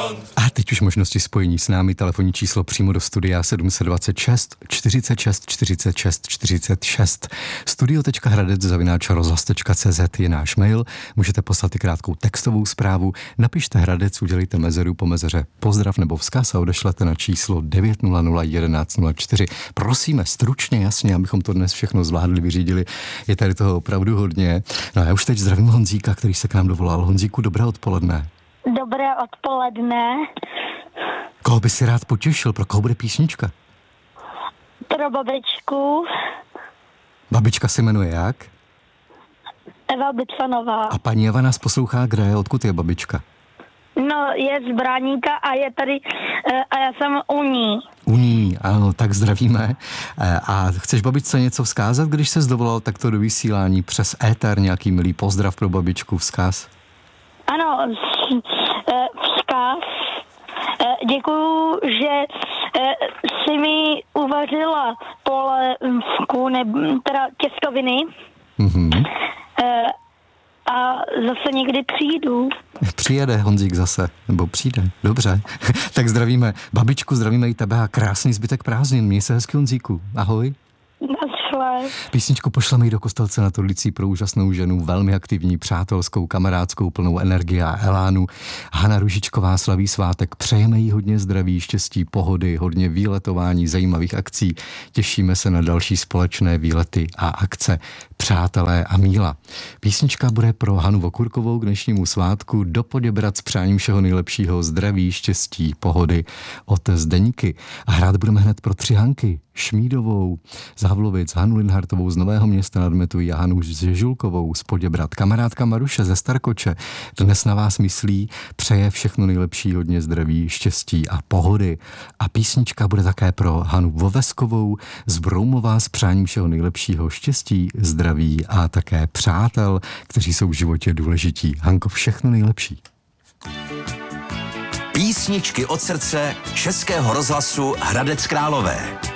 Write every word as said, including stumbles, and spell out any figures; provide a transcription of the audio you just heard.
A teď už možnosti spojení s námi, telefonní číslo přímo do studia sedm dva šest, čtyřicet šest, čtyřicet šest, čtyřicet šest. studio tečka hradec zavináč rozhlas tečka cé zet je náš mail. Můžete poslat i krátkou textovou zprávu. Napište Hradec, udělejte mezeru po mezeře pozdrav nebo vzkaz a odešlete na číslo devět nula nula jedenáct nula čtyři. Prosíme stručně, jasně, abychom to dnes všechno zvládli, vyřídili. Je tady toho opravdu hodně. No a já už teď zdravím Honzíka, který se k nám dovolal. Honzíku, dobré odpoledne. Dobré odpoledne. Koho by si rád potěšil? Pro koho bude písnička? Pro babičku. Babička se jmenuje jak? Eva Bitvanová. A paní Eva nás poslouchá, kde je? Odkud je babička? No, je z Bráníka a je tady, a já jsem u ní. U ní, ano, tak zdravíme. A chceš babičce něco vzkázat, když se dovolal takto do vysílání přes éter, nějaký milý pozdrav pro babičku, vzkaz? Ano, vzkaz. Děkuju, že jsi mi uvařila polévku, teda těstoviny. Mm-hmm. A zase někdy přijdu. Přijede Honzík zase, nebo přijde, dobře. Tak zdravíme babičku, zdravíme i tebe a krásný zbytek prázdnin. Měj se hezky, Honzíku. Ahoj. Našle. Písničku pošleme jí do Kostelce na Torlicí pro úžasnou ženu, velmi aktivní, přátelskou, kamarádskou, plnou energie a elánu. Hana Ružičková slaví svátek, přejeme jí hodně zdraví, štěstí, pohody, hodně výletování, zajímavých akcí. Těšíme se na další společné výlety a akce. Přátelé a míla. Písnička bude pro Hanu Vokurkovou k dnešnímu svátku do Poděbrad s přáním všeho nejlepšího, zdraví, štěstí, pohody od Zdeňky. A hrát budeme hned pro tři Hanky. Šmídovou z Havlovic, Hanu Linhartovou z Nového Města nad Metují a Hanu Žežulkovou z Poděbrad. Kamarádka Maruše ze Starkoče dnes na vás myslí, přeje všechno nejlepší, hodně zdraví, štěstí a pohody. A písnička bude také pro Hanu Voveskovou z Broumova s přáním všeho nejlepšího, štěstí, zdraví a také přátel, kteří jsou v životě důležití. Hanko, všechno nejlepší. Písničky od srdce Českého rozhlasu Hradec Králové.